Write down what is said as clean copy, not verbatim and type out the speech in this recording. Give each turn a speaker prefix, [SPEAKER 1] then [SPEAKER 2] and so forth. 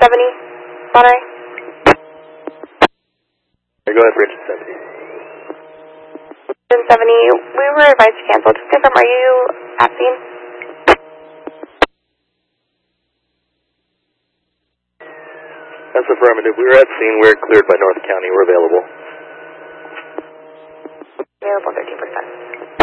[SPEAKER 1] Monterey.
[SPEAKER 2] Go ahead for engine 70.
[SPEAKER 1] Engine 70, we were advised to cancel. Just confirm, are you at scene?
[SPEAKER 2] That's affirmative. We were at scene. We're cleared by North County. We're available.
[SPEAKER 1] Available 13%.